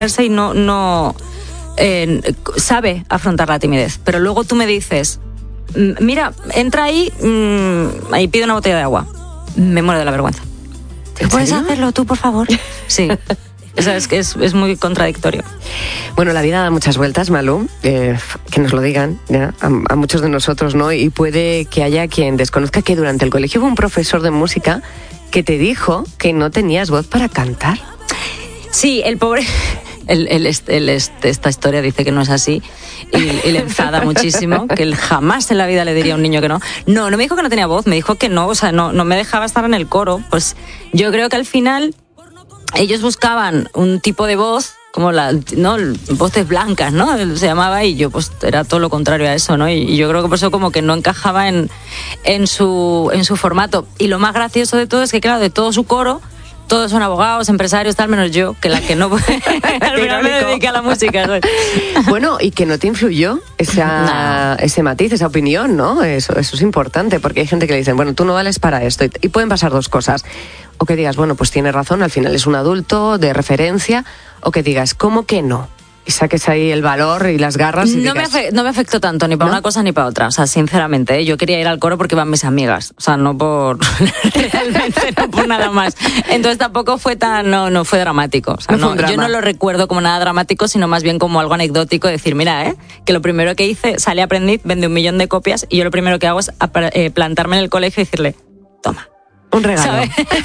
y no sabe afrontar la timidez. Pero luego tú me dices, mira, entra ahí, ahí pide una botella de agua. Me muero de la vergüenza. ¿Puedes hacerlo tú, por favor? Sí. O sea, es que es muy contradictorio. Bueno, la vida da muchas vueltas, Malú, que nos lo digan ya, a muchos de nosotros, ¿no? Y puede que haya quien desconozca que durante el colegio hubo un profesor de música que te dijo que no tenías voz para cantar. Sí, el pobre... esta historia dice que no es así y le enfada muchísimo, que él jamás en la vida le diría a un niño que no. No me dijo que no tenía voz, me dijo que no, o sea, no me dejaba estar en el coro. Pues yo creo que al final ellos buscaban un tipo de voz, como voces blancas, ¿no? Se llamaba, y yo pues era todo lo contrario a eso, ¿no? Y yo creo que por eso como que no encajaba en su formato. Y lo más gracioso de todo es que, claro, de todo su coro, todos son abogados, empresarios, tal, menos yo, que la que no al final me dediqué a la música, ¿no? Bueno, y que no te influyó ese matiz, esa opinión, ¿no? Eso es importante, porque hay gente que le dicen, bueno, tú no vales para esto, y pueden pasar dos cosas. O que digas, bueno, pues tiene razón, al final es un adulto de referencia, o que digas, ¿cómo que no? Y saques ahí el valor y las garras y no me afectó tanto ni para una cosa ni para otra. O sea, sinceramente, yo quería ir al coro porque iban mis amigas. O sea, no por... realmente no por nada más. Entonces tampoco fue no fue dramático. O sea, yo no lo recuerdo como nada dramático, sino más bien como algo anecdótico. Decir, mira, que lo primero que hice, salí aprendiz, vendí 1 millón de copias y yo lo primero que hago es plantarme en el colegio y decirle, toma. Un regalo.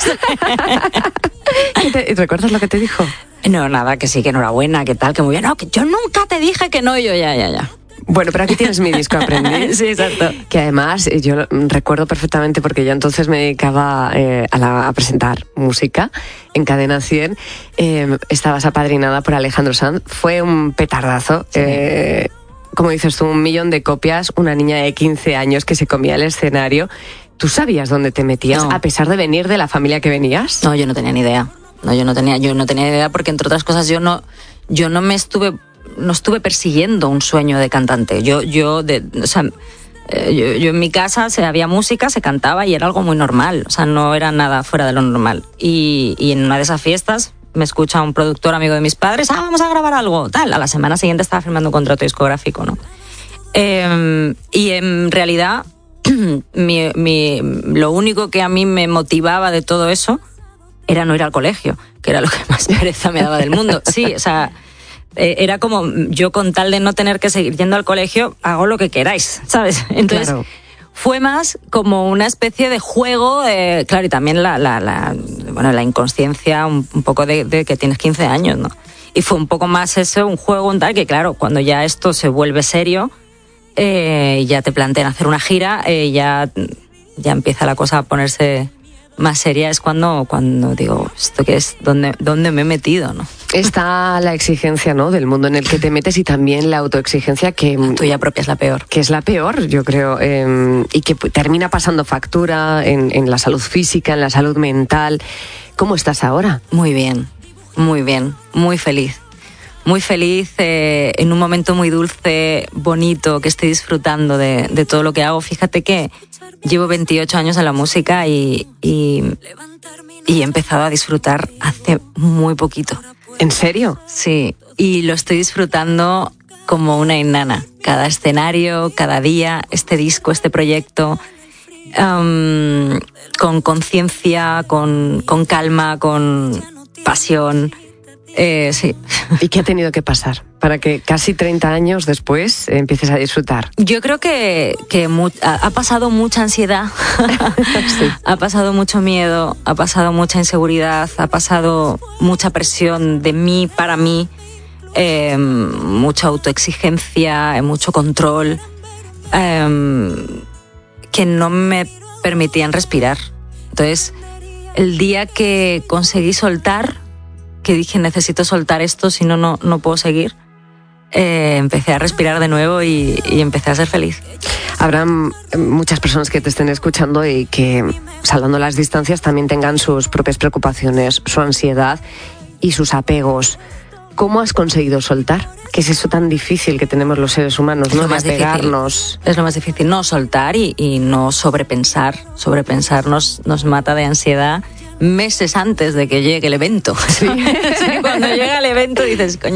¿Recuerdas lo que te dijo? No, nada, que sí, que enhorabuena, que tal, que muy bien. No, que yo nunca te dije que no, yo ya. Bueno, pero aquí tienes mi disco Aprendiz. Sí, exacto. Que además yo recuerdo perfectamente porque yo entonces me dedicaba a presentar música en Cadena 100. Estabas apadrinada por Alejandro Sanz. Fue un petardazo. Sí. Como dices tú, 1 millón de copias, una niña de 15 años que se comía el escenario. ¿Tú sabías dónde te metías, a pesar de venir de la familia que venías? No, yo no tenía ni idea. Yo no tenía idea porque, entre otras cosas, yo no estuve persiguiendo un sueño de cantante. Yo en mi casa había música, se cantaba y era algo muy normal. O sea, no era nada fuera de lo normal. Y en una de esas fiestas me escucha un productor amigo de mis padres, vamos a grabar algo, tal. A la semana siguiente estaba firmando un contrato discográfico, ¿no? Y en realidad... lo único que a mí me motivaba de todo eso era no ir al colegio, que era lo que más pereza me daba del mundo. Sí, o sea, era como yo, con tal de no tener que seguir yendo al colegio, hago lo que queráis, ¿sabes? Entonces, claro, fue más como una especie de juego, claro, y también la inconsciencia un poco de que tienes 15 años, ¿no? Y fue un poco más eso, un juego, un tal, que claro, cuando ya esto se vuelve serio, ya te plantean hacer una gira, ya empieza la cosa a ponerse más seria. Es cuando digo, ¿esto qué es? ¿Dónde me he metido, no? Está la exigencia, ¿no?, del mundo en el que te metes, y también la autoexigencia que... La tuya propia es la peor. Que es la peor, yo creo, y que termina pasando factura en la salud física, en la salud mental. ¿Cómo estás ahora? Muy bien, muy feliz. Muy feliz, en un momento muy dulce, bonito, que estoy disfrutando de todo lo que hago. Fíjate que llevo 28 años en la música y he empezado a disfrutar hace muy poquito. ¿En serio? Sí, y lo estoy disfrutando como una enana. Cada escenario, cada día, este disco, este proyecto, con conciencia, con calma, con pasión. Sí. ¿Y qué ha tenido que pasar para que casi 30 años después empieces a disfrutar? Yo creo que ha pasado mucha ansiedad, sí. Ha pasado mucho miedo, ha pasado mucha inseguridad, ha pasado mucha presión de mí para mí, mucha autoexigencia, mucho control, que no me permitían respirar. Entonces, el día que conseguí soltar, que dije, necesito soltar esto, si no puedo seguir, empecé a respirar de nuevo y empecé a ser feliz. Habrán muchas personas que te estén escuchando y que, salvando las distancias, también tengan sus propias preocupaciones, su ansiedad y sus apegos. ¿Cómo has conseguido soltar? ¿Qué es eso tan difícil que tenemos los seres humanos, no? Apegarnos. Es lo más difícil, no soltar y no sobrepensar. Sobrepensar nos mata de ansiedad meses antes de que llegue el evento. Sí. Cuando llega el evento dices, coño,